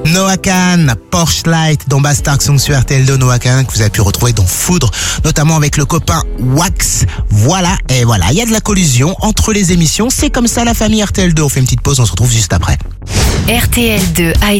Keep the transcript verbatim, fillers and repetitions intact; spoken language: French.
Noah Kahan, Porsche Light dans Bastard Song sur R T L deux. Noah Kahan que vous avez pu retrouver dans Foudre, notamment avec le copain Wax. Voilà, et voilà, il y a de la collusion entre les émissions. C'est comme ça la famille R T L deux. On fait une petite pause, on se retrouve juste après. R T L deux a